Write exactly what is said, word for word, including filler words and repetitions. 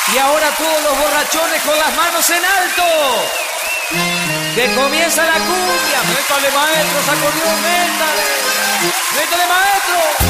Y ahora todos los borrachones con las manos en alto. Que comienza la cumbia. Métale, maestro, ese acordeón, métale. Métale, maestro.